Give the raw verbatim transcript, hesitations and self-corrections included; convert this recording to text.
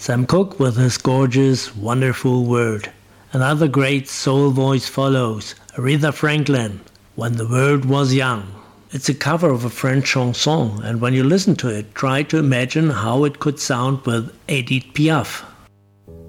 Sam Cooke with his gorgeous, wonderful word. Another great soul voice follows, Aretha Franklin, When the World Was Young. It's a cover of a French chanson, and when you listen to it, try to imagine how it could sound with Edith Piaf.